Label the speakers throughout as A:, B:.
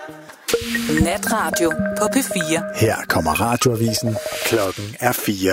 A: Natradio på P4.
B: Her kommer Radioavisen. Klokken er 4.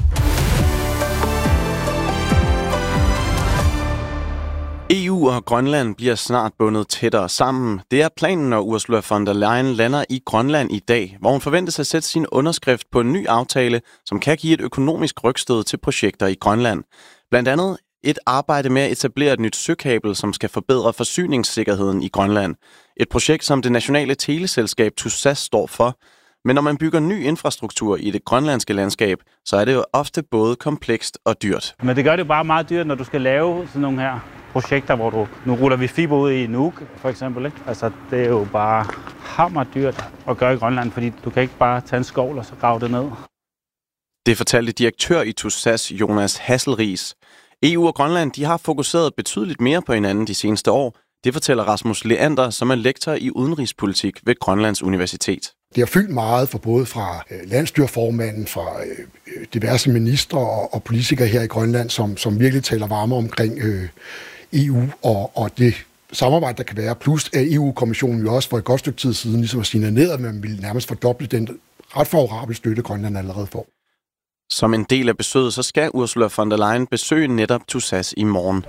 C: EU og Grønland bliver snart bundet tættere sammen. Det er planen, når Ursula von der Leyen lander i Grønland i dag, hvor hun forventes at sætte sin underskrift på en ny aftale, som kan give et økonomisk rygstød til projekter i Grønland. Blandt andet et arbejde med at etablere et nyt søkabel, som skal forbedre forsyningssikkerheden i Grønland. Et projekt, som det nationale teleselskab TUSAS står for. Men når man bygger ny infrastruktur i det grønlandske landskab, så er det jo ofte både komplekst og dyrt.
D: Men det gør det jo bare meget dyrt, når du skal lave sådan nogle her projekter, hvor nu ruller vi fiber ud i Nuuk, for eksempel. Ikke? Altså, det er jo bare hammerdyrt at gøre i Grønland, fordi du kan ikke bare tage en skovl og så grave det ned.
C: Det fortalte direktør i TUSAS, Jonas Hasselriis. EU og Grønland de har fokuseret betydeligt mere på hinanden de seneste år. Det fortæller Rasmus Leander, som er lektor i udenrigspolitik ved Grønlands Universitet.
E: Det har fyldt meget for både fra landsstyreformanden, fra diverse ministre og politikere her i Grønland, som virkelig taler varme omkring EU og det samarbejde, der kan være. Plus at EU-kommissionen jo også for et godt stykke tid siden ligesom har signaleret, at man ville nærmest fordoble den ret favorable støtte, Grønland allerede får.
C: Som en del af besøget, så skal Ursula von der Leyen besøge netop TUSAS i morgen.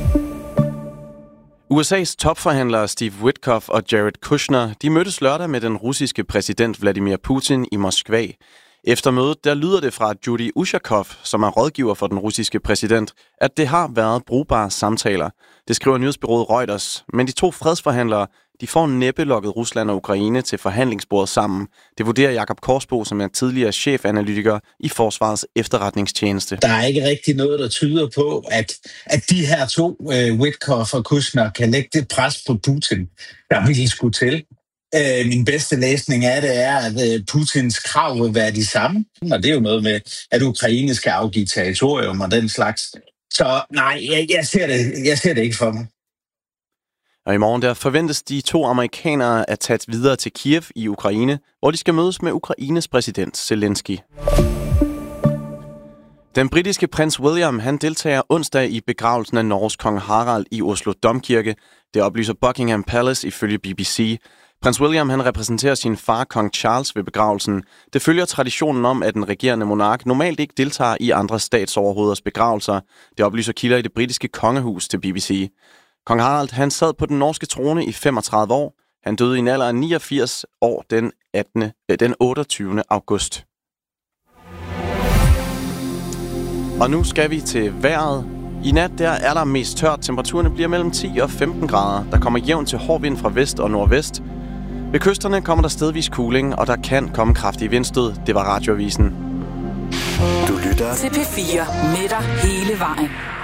C: USA's topforhandlere Steve Witkoff og Jared Kushner, de mødtes lørdag med den russiske præsident Vladimir Putin i Moskva. Efter mødet, der lyder det fra Judy Ushakov, som er rådgiver for den russiske præsident, at det har været brugbare samtaler. Det skriver nyhedsbureauet Reuters, men de to fredsforhandlere, de får næppe lokket Rusland og Ukraine til forhandlingsbordet sammen. Det vurderer Jakob Korsbo, som er tidligere chefanalytiker i Forsvarets efterretningstjeneste.
F: Der er ikke rigtig noget, der tyder på, at de her to, Witkoff og Kushner, kan lægge det pres på Putin, der virkelig skulle til. Min bedste læsning af det er, at Putins krav vil være de samme. Og det er jo noget med, at Ukraine skal afgive territorium og den slags. Så nej, jeg ser det ikke for mig.
C: Og i morgen der forventes de to amerikanere at tage videre til Kiev i Ukraine, hvor de skal mødes med Ukraines præsident Zelensky. Den britiske prins William, han deltager onsdag i begravelsen af Norges kong Harald i Oslo Domkirke. Det oplyser Buckingham Palace ifølge BBC. Prins William, han repræsenterer sin far, kong Charles, ved begravelsen. Det følger traditionen om, at den regerende monark normalt ikke deltager i andre statsoverhoveders begravelser. Det oplyser kilder i det britiske kongehus til BBC. Kong Harald, han sad på den norske trone i 35 år. Han døde i en alder af 89 år den 28. august. Og nu skal vi til vejret. I nat der er der mest tørt. Temperaturerne bliver mellem 10 og 15 grader. Der kommer jævn til hård vind fra vest og nordvest. Ved kysterne kommer der stedvis kuling, og der kan komme kraftige vindstød. Det var Radioavisen.
B: Du lytter
A: til P4 med dig hele vejen.